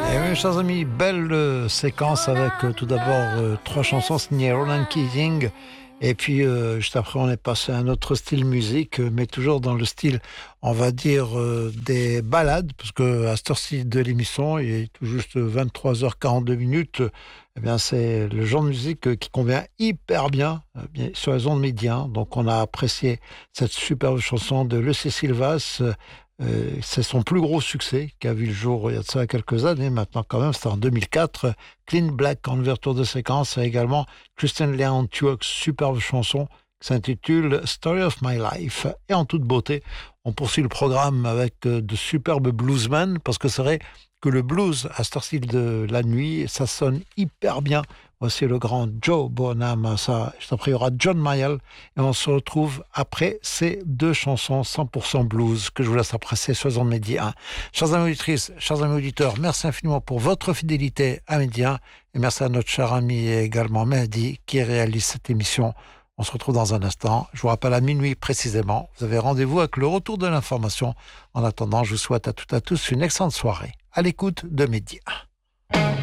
Et oui, chers amis, belle séquence avec tout d'abord trois chansons signées Ronan Keating. Et puis, juste après, on est passé à un autre style musique, mais toujours dans le style, on va dire, des ballades, parce que à cette heure-ci de l'émission, il est tout juste 23h42 minutes. Eh bien, c'est le genre de musique qui convient hyper bien, bien sur les ondes médias. Donc, on a apprécié cette superbe chanson de Lucy Silvas. C'est son plus gros succès qui a vu le jour il y a de ça quelques années maintenant quand même, c'était en 2004. Clean Black en ouverture de séquence et également Christian Leon Tuox, superbe chanson qui s'intitule Story of My Life. Et en toute beauté, on poursuit le programme avec de superbes bluesmen parce que c'est vrai que le blues à cette heure-ci de la nuit, ça sonne hyper bien. Voici le grand Joe Bonham, ça, juste après il y aura John Mayall et on se retrouve après ces deux chansons 100% blues que je vous laisse apprécier sur Zone Midi 1. Chers amis auditrices, chers amis auditeurs, merci infiniment pour votre fidélité à Midi 1 et merci à notre cher ami et également Mehdi qui réalise cette émission. On se retrouve dans un instant. Je vous rappelle à minuit précisément. Vous avez rendez-vous avec le retour de l'information. En attendant, je vous souhaite à toutes et à tous une excellente soirée à l'écoute de Midi 1.